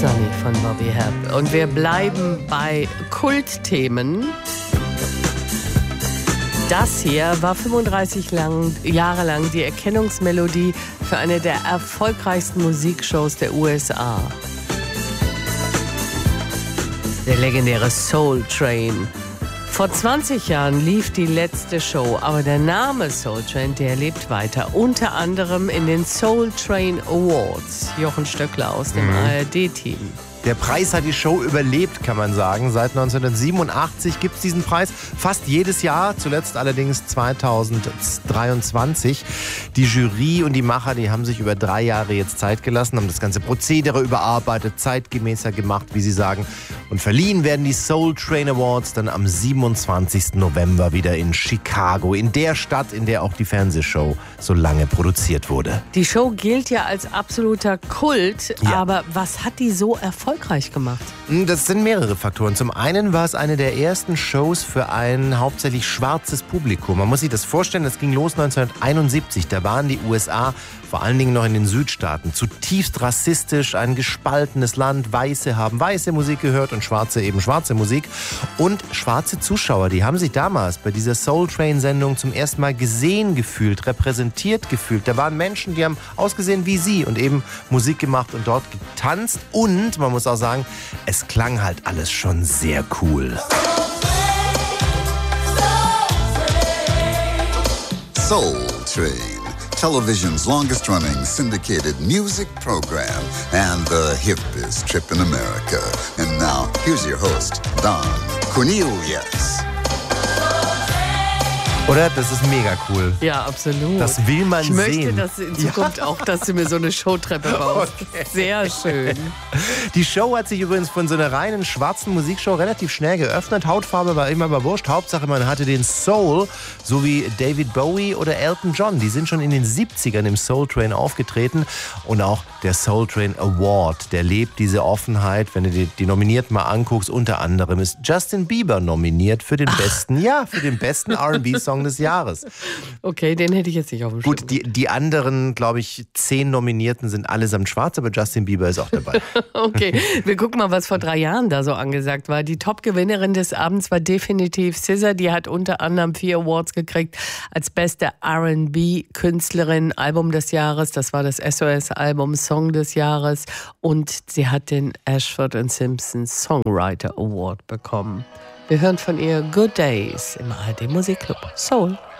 Sunny von Bobby Hebb. Und wir bleiben bei Kultthemen. Das hier war 35 Jahre lang die Erkennungsmelodie für eine der erfolgreichsten Musikshows der USA. Der legendäre Soul Train. Vor 20 Jahren lief die letzte Show, aber der Name Soul Train, der lebt weiter. Unter anderem in den Soul Train Awards. Jochen Stöckler aus dem ARD-Team. Der Preis hat die Show überlebt, kann man sagen. Seit 1987 gibt es diesen Preis fast jedes Jahr, zuletzt allerdings 2023. Die Jury und die Macher, die haben sich über 3 Jahre jetzt Zeit gelassen, haben das ganze Prozedere überarbeitet, zeitgemäßer gemacht, wie sie sagen. Und verliehen werden die Soul Train Awards dann am 27. November wieder in Chicago, in der Stadt, in der auch die Fernsehshow so lange produziert wurde. Die Show gilt ja als absoluter Kult, Ja. aber was hat die so erfolgreich gemacht? Das sind mehrere Faktoren. Zum einen war es eine der ersten Shows für ein hauptsächlich schwarzes Publikum. Man muss sich das vorstellen, das ging los 1971. Da waren die USA, vor allen Dingen noch in den Südstaaten, zutiefst rassistisch, ein gespaltenes Land. Weiße haben weiße Musik gehört und Schwarze eben schwarze Musik. Und schwarze Zuschauer, die haben sich damals bei dieser Soul Train-Sendung zum ersten Mal gesehen gefühlt, repräsentiert gefühlt. Da waren Menschen, die haben ausgesehen wie sie und eben Musik gemacht und dort getanzt. Und man muss auch sagen, es klang halt alles schon sehr cool. Soul Train, television's longest-running syndicated music program and the hippest trip in America. And now, here's your host, Don Cornelius. Oder? Das ist mega cool. Ja, absolut. Das will man Ich möchte sehen. das in Zukunft auch, dass du mir so eine Showtreppe baust. Okay. Sehr schön. Die Show hat sich übrigens von so einer reinen schwarzen Musikshow relativ schnell geöffnet. Hautfarbe war immer wurscht. Hauptsache, man hatte den Soul, so wie David Bowie oder Elton John. Die sind schon in den 70ern im Soul Train aufgetreten. Und auch der Soul Train Award, der lebt diese Offenheit. Wenn du dir die Nominierten mal anguckst, unter anderem ist Justin Bieber nominiert für den besten R&B-Song des Jahres. Okay, den hätte ich jetzt nicht auf dem Schirm. Gut, die anderen, glaube ich, 10 Nominierten sind allesamt schwarz, aber Justin Bieber ist auch dabei. Okay, wir gucken mal, was vor 3 Jahren da so angesagt war. Die Top-Gewinnerin des Abends war definitiv SZA. Die hat unter anderem 4 Awards gekriegt als beste R&B-Künstlerin, Album des Jahres. Das war das SOS-Album, Song des Jahres. Und sie hat den Ashford & Simpson Songwriter Award bekommen. Wir hören von ihr Good Days im ARD Musikclub Soul.